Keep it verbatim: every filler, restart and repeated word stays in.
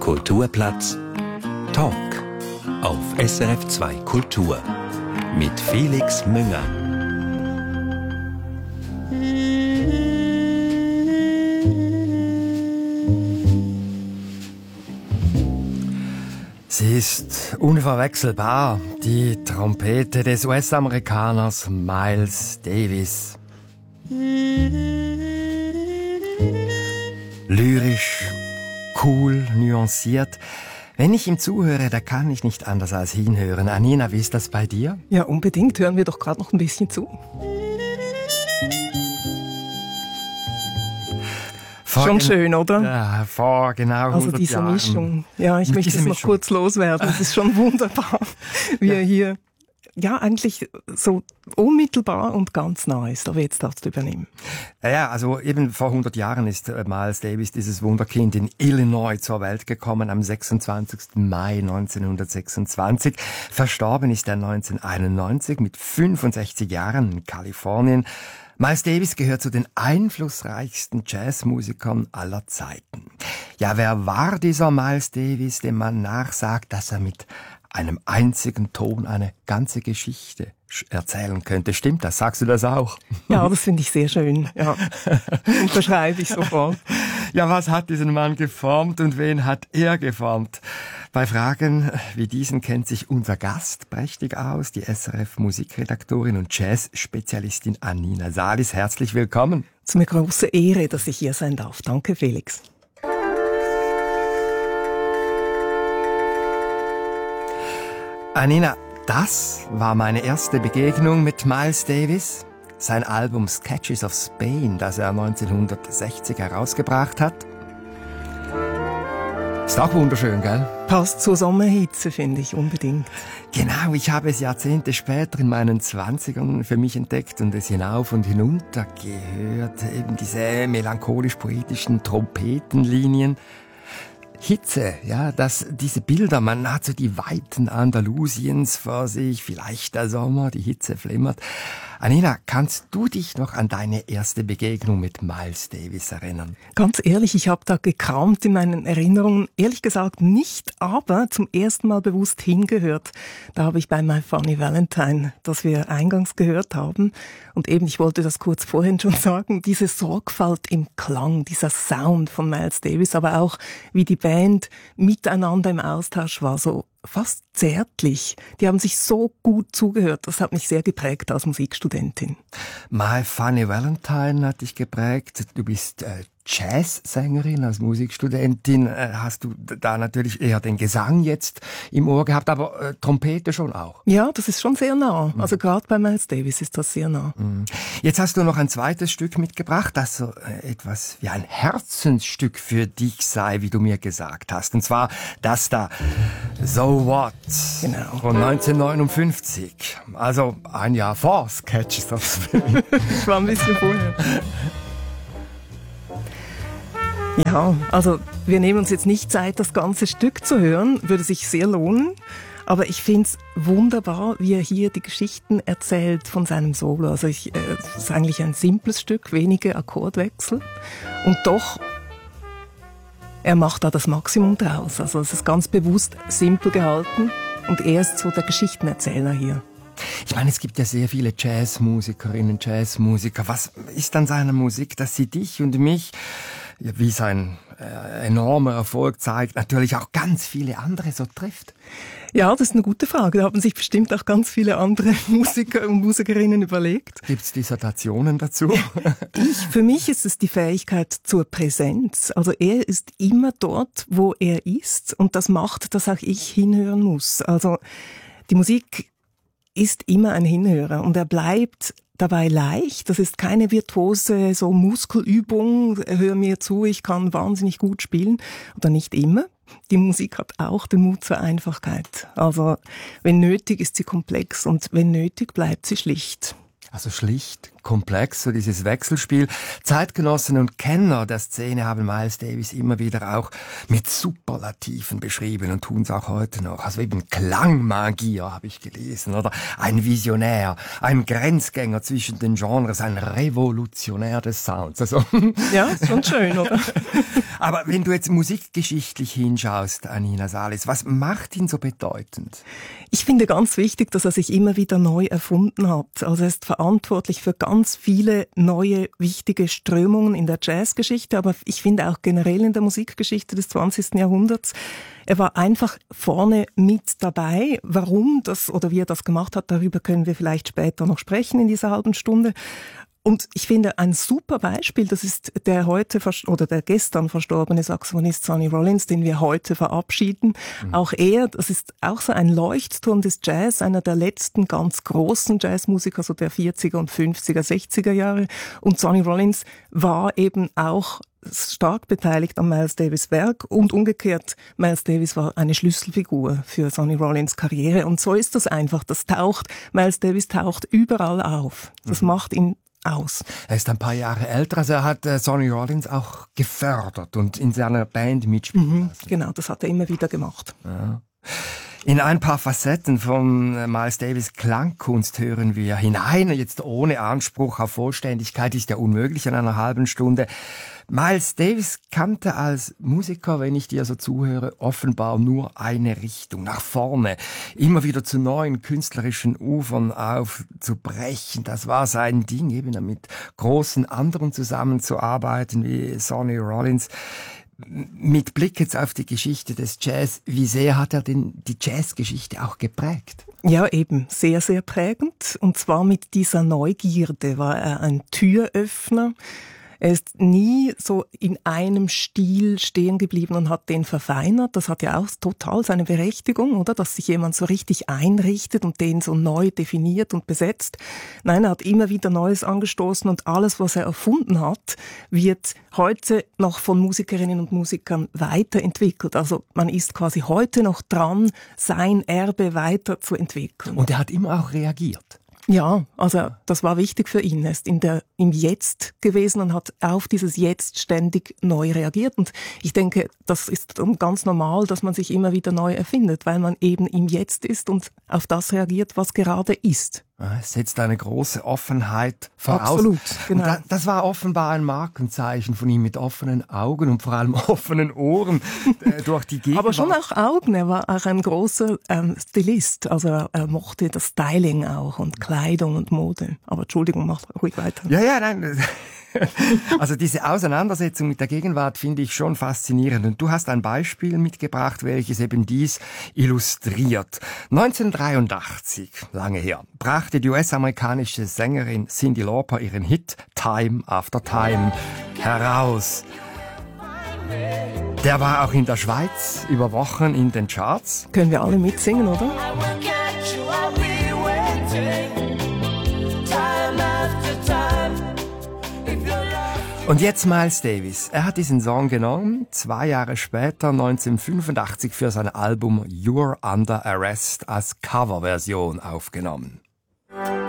Kulturplatz Talk auf S R F zwei Kultur mit Felix Münger. Sie ist unverwechselbar, die Trompete des U S-Amerikaners Miles Davis. Lyrisch, cool, nuanciert. Wenn ich ihm zuhöre, da kann ich nicht anders als hinhören. Anina, wie ist das bei dir? Ja, unbedingt. Hören wir doch gerade noch ein bisschen zu. Vor Schon schön, oder? Ja, vor genau Also hundert diese Jahren. Mischung. Ja, ich Mit möchte dieser es noch Mischung. kurz loswerden. Es ist schon wunderbar, wie er hier ja eigentlich so unmittelbar und ganz nah ist. Aber jetzt darfst du übernehmen. Ja, ja, also eben vor hundert Jahren ist äh, Miles Davis, dieses Wunderkind, in Illinois zur Welt gekommen, am sechsundzwanzigsten Mai neunzehnhundertsechsundzwanzig. Verstorben ist er neunzehnhunderteinundneunzig mit fünfundsechzig Jahren in Kalifornien. Miles Davis gehört zu den einflussreichsten Jazzmusikern aller Zeiten. Ja, wer war dieser Miles Davis, dem man nachsagt, dass er mit einem einzigen Ton eine ganze Geschichte erzählen könnte? Stimmt das? Sagst du das auch? Ja, das finde ich sehr schön. Ja, unterschreibe ich sofort. Ja, was hat diesen Mann geformt und wen hat er geformt? Bei Fragen wie diesen kennt sich unser Gast prächtig aus, die S R F-Musikredaktorin und Jazz-Spezialistin Anina Salis. Herzlich willkommen. Es ist mir große Ehre, dass ich hier sein darf. Danke, Felix. Anina, das war meine erste Begegnung mit Miles Davis. Sein Album Sketches of Spain, das er neunzehnhundertsechzig herausgebracht hat. Ist auch wunderschön, gell? Passt zur Sommerhitze, finde ich, unbedingt. Genau, ich habe es Jahrzehnte später in meinen Zwanzigern für mich entdeckt und es hinauf und hinunter gehört. Eben diese melancholisch-poetischen Trompetenlinien. Hitze, ja, das, diese Bilder, man hat so die Weiten Andalusiens vor sich, vielleicht der Sommer, die Hitze flimmert. Anina, kannst du dich noch an deine erste Begegnung mit Miles Davis erinnern? Ganz ehrlich, ich habe da gekramt in meinen Erinnerungen. Ehrlich gesagt nicht, aber zum ersten Mal bewusst hingehört. Da habe ich bei My Funny Valentine, das wir eingangs gehört haben. Und eben, ich wollte das kurz vorhin schon sagen, diese Sorgfalt im Klang, dieser Sound von Miles Davis, aber auch wie die Band miteinander im Austausch war, so fast zärtlich. Die haben sich so gut zugehört. Das hat mich sehr geprägt als Musikstudentin. My Funny Valentine hat dich geprägt. Du bist äh, Jazzsängerin, als Musikstudentin. Äh, hast du da natürlich eher den Gesang jetzt im Ohr gehabt, aber äh, Trompete schon auch. Ja, das ist schon sehr nah. Also gerade bei Miles Davis ist das sehr nah. Mhm. Jetzt hast du noch ein zweites Stück mitgebracht, das so äh, etwas wie ein Herzensstück für dich sei, wie du mir gesagt hast. Und zwar das da, So What, Genau. von neunzehnhundertneunundfünfzig. Also ein Jahr vor Sketches of Spain. Ich war ein bisschen vorher. Ja, also wir nehmen uns jetzt nicht Zeit, das ganze Stück zu hören, würde sich sehr lohnen. Aber ich finde es wunderbar, wie er hier die Geschichten erzählt von seinem Solo. Also ich, äh, es ist eigentlich ein simples Stück, wenige Akkordwechsel. Und doch, er macht da das Maximum draus. Also es ist ganz bewusst simpel gehalten. Und er ist so der Geschichtenerzähler hier. Ich meine, es gibt ja sehr viele Jazzmusikerinnen, Jazzmusiker. Was ist an seiner Musik, dass sie dich und mich, ja, wie sein äh, enormer Erfolg zeigt, natürlich auch ganz viele andere so trifft? Ja, das ist eine gute Frage. Da haben sich bestimmt auch ganz viele andere Musiker und Musikerinnen überlegt. Gibt's Dissertationen dazu? Ich, für mich ist es die Fähigkeit zur Präsenz. Also er ist immer dort, wo er ist, und das macht, dass auch ich hinhören muss. Also die Musik ist immer ein Hinhörer und er bleibt dabei leicht. Das ist keine virtuose so Muskelübung. Hör mir zu, ich kann wahnsinnig gut spielen. Oder nicht immer. Die Musik hat auch den Mut zur Einfachkeit. Also wenn nötig ist sie komplex und wenn nötig bleibt sie schlicht. Also schlicht, komplex, so dieses Wechselspiel. Zeitgenossen und Kenner der Szene haben Miles Davis immer wieder auch mit Superlativen beschrieben und tun es auch heute noch. Also eben Klangmagier, habe ich gelesen, oder ein Visionär, ein Grenzgänger zwischen den Genres, ein Revolutionär des Sounds. Also ja, ist schon schön, oder? Aber wenn du jetzt musikgeschichtlich hinschaust, Anina Salis, was macht ihn so bedeutend? Ich finde ganz wichtig, dass er sich immer wieder neu erfunden hat. Also er ist verantwortlich für ganz viele neue, wichtige Strömungen in der Jazzgeschichte, aber ich finde auch generell in der Musikgeschichte des zwanzigsten Jahrhunderts. Er war einfach vorne mit dabei. Warum das oder wie er das gemacht hat, darüber können wir vielleicht später noch sprechen in dieser halben Stunde. Und ich finde, ein super Beispiel, das ist der heute oder der gestern verstorbene Saxophonist Sonny Rollins, den wir heute verabschieden. Mhm. Auch er, das ist auch so ein Leuchtturm des Jazz, einer der letzten ganz großen Jazzmusiker, so der vierziger und fünfziger, sechziger Jahre. Und Sonny Rollins war eben auch stark beteiligt an Miles Davis' Werk und umgekehrt, Miles Davis war eine Schlüsselfigur für Sonny Rollins Karriere. Und so ist das einfach, das taucht, Miles Davis taucht überall auf. Das mhm. macht ihn aus. Er ist ein paar Jahre älter, also er hat äh, Sonny Rollins auch gefördert und in seiner Band mitspielen mhm, Genau, das hat er immer wieder gemacht. Ja. In ein paar Facetten von Miles Davis Klangkunst hören wir hinein. Jetzt ohne Anspruch auf Vollständigkeit ist ja unmöglich in einer halben Stunde. Miles Davis kannte als Musiker, wenn ich dir so zuhöre, offenbar nur eine Richtung, nach vorne. Immer wieder zu neuen künstlerischen Ufern aufzubrechen. Das war sein Ding, eben mit großen anderen zusammenzuarbeiten wie Sonny Rollins. Mit Blick jetzt auf die Geschichte des Jazz, wie sehr hat er denn die Jazzgeschichte auch geprägt? Ja, eben, sehr, sehr prägend. Und zwar mit dieser Neugierde war er ein Türöffner. Er ist nie so in einem Stil stehen geblieben und hat den verfeinert. Das hat ja auch total seine Berechtigung, oder? Dass sich jemand so richtig einrichtet und den so neu definiert und besetzt. Nein, er hat immer wieder Neues angestoßen und alles, was er erfunden hat, wird heute noch von Musikerinnen und Musikern weiterentwickelt. Also man ist quasi heute noch dran, sein Erbe weiterzuentwickeln. Und er hat immer auch reagiert. Ja, also das war wichtig für ihn. Er ist in der, im Jetzt gewesen und hat auf dieses Jetzt ständig neu reagiert. Und ich denke, das ist ganz normal, dass man sich immer wieder neu erfindet, weil man eben im Jetzt ist und auf das reagiert, was gerade ist. Es setzt eine große Offenheit voraus. Absolut, genau. Und das war offenbar ein Markenzeichen von ihm, mit offenen Augen und vor allem offenen Ohren äh, durch die Gegend. Aber schon auch Augen. Er war auch ein großer ähm, Stilist. Also er, er mochte das Styling auch und Kleidung und Mode. Aber Entschuldigung, mach ruhig weiter. Ja, ja, nein. Also diese Auseinandersetzung mit der Gegenwart finde ich schon faszinierend. Und du hast ein Beispiel mitgebracht, welches eben dies illustriert. neunzehnhundertdreiundachtzig, lange her, brachte die U S-amerikanische Sängerin Cyndi Lauper ihren Hit Time After Time heraus. Der war auch in der Schweiz über Wochen in den Charts. Können wir alle mitsingen, oder? Und jetzt Miles Davis. Er hat diesen Song genommen, zwei Jahre später, neunzehnhundertfünfundachtzig, für sein Album You're Under Arrest als Coverversion aufgenommen.